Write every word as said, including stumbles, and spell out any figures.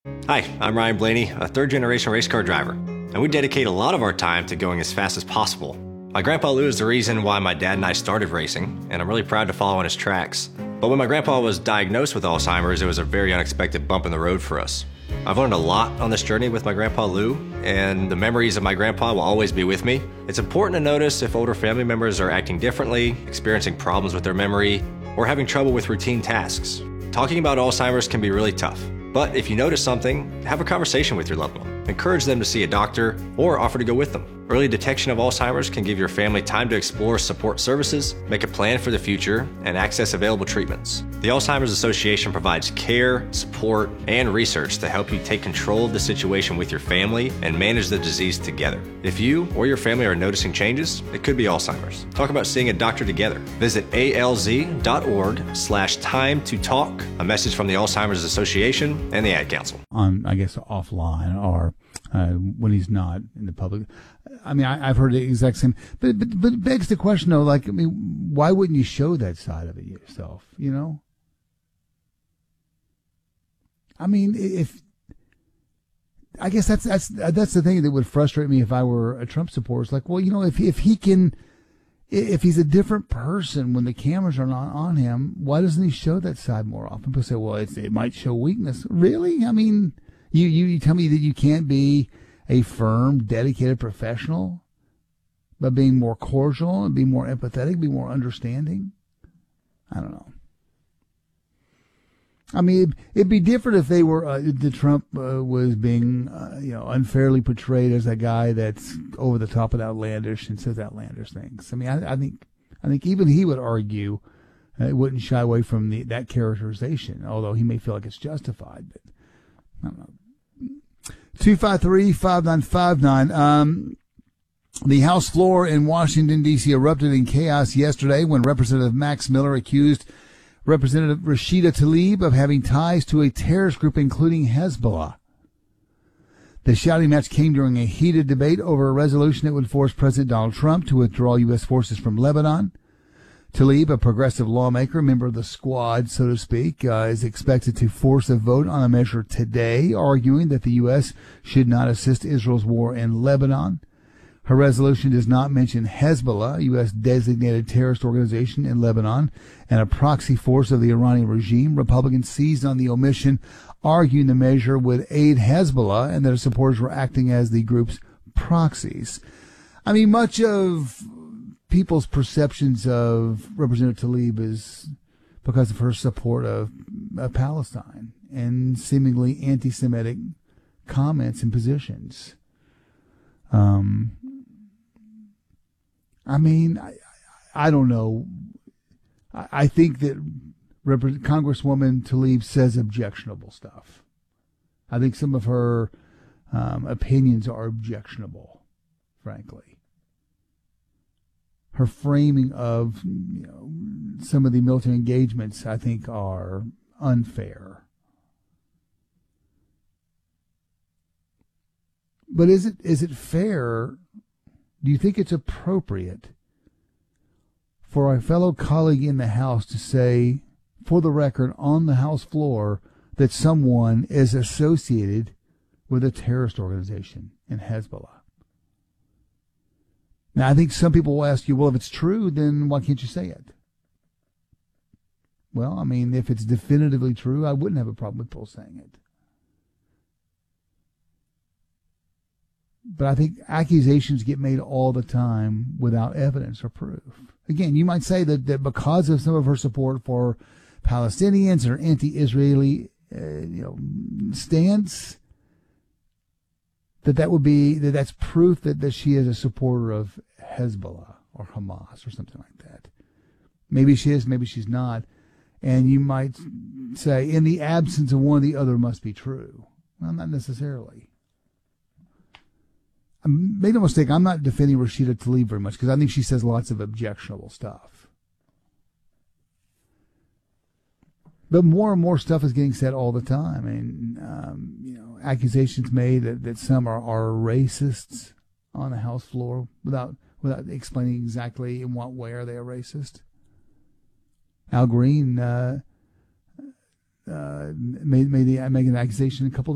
Hi, I'm Ryan Blaney, a third-generation race car driver, and we dedicate a lot of our time to going as fast as possible. My grandpa Lou is the reason why my dad and I started racing, and I'm really proud to follow in his tracks. But when my grandpa was diagnosed with Alzheimer's, it was a very unexpected bump in the road for us. I've learned a lot on this journey with my grandpa Lou, and the memories of my grandpa will always be with me. It's important to notice if older family members are acting differently, experiencing problems with their memory, or having trouble with routine tasks. Talking about Alzheimer's can be really tough. But if you notice something, have a conversation with your loved one. Encourage them to see a doctor or offer to go with them. Early detection of Alzheimer's can give your family time to explore support services, make a plan for the future, and access available treatments. The Alzheimer's Association provides care, support, and research to help you take control of the situation with your family and manage the disease together. If you or your family are noticing changes, it could be Alzheimer's. Talk about seeing a doctor together. Visit A L Z dot org slash time to talk, a message from the Alzheimer's Association and the Ad Council. On, I guess, offline or uh, when he's not in the public. I mean, I, I've heard the exact same, but, but but it begs the question, though, like, I mean, why wouldn't you show that side of it yourself, you know? I mean, if, I guess that's, that's, that's the thing that would frustrate me if I were a Trump supporter. It's like, well, you know, if, if he can, if he's a different person when the cameras are not on him, why doesn't he show that side more often? People say, well, it's, it might show weakness. Really? I mean, you, you, you tell me that you can't be a firm, dedicated professional by being more cordial and be more empathetic, be more understanding? I don't know. I mean, it'd, it'd be different if they were, uh, the Trump uh, was being, uh, you know, unfairly portrayed as a guy that's over the top and outlandish and says outlandish things. I mean, I, I think, I think even he would argue, uh, wouldn't shy away from the, that characterization, although he may feel like it's justified. But I don't know. two five three, five nine five nine. Um, the House floor in Washington, D C erupted in chaos yesterday when Representative Max Miller accused Representative Rashida Tlaib of having ties to a terrorist group, including Hezbollah. The shouting match came during a heated debate over a resolution that would force President Donald Trump to withdraw U S forces from Lebanon. Tlaib, a progressive lawmaker, member of the squad, so to speak, uh, is expected to force a vote on a measure today, arguing that the U S should not assist Israel's war in Lebanon. Her resolution does not mention Hezbollah, a U S-designated terrorist organization in Lebanon, and a proxy force of the Iranian regime. Republicans seized on the omission, arguing the measure would aid Hezbollah and that its supporters were acting as the group's proxies. I mean, much of people's perceptions of Representative Tlaib is because of her support of, of Palestine and seemingly anti-Semitic comments and positions. Um, I mean, I, I don't know. I, I think that Rep- Congresswoman Tlaib says objectionable stuff. I think some of her um, opinions are objectionable, frankly. Her framing of, you know, some of the military engagements, I think, are unfair. But is it is it fair? Do you think it's appropriate for a fellow colleague in the House to say, for the record, on the House floor, that someone is associated with a terrorist organization in Hezbollah? Now, I think some people will ask you, well, if it's true, then why can't you say it? Well, I mean, if it's definitively true, I wouldn't have a problem with people saying it. But I think accusations get made all the time without evidence or proof. Again, you might say that, that because of some of her support for Palestinians or anti-Israeli uh, you know, stance, that that would be that that's proof that, that she is a supporter of Hezbollah or Hamas or something like that. Maybe she is, maybe she's not. And you might say, in the absence of one, the other must be true. Well, not necessarily. Make no mistake, I'm not defending Rashida Tlaib very much because I think she says lots of objectionable stuff. But more and more stuff is getting said all the time. And, um, you know, accusations made that, that some are, are racists on the House floor without without explaining exactly in what way are they a racist. Al Green uh, uh, made, made, the, made an accusation a couple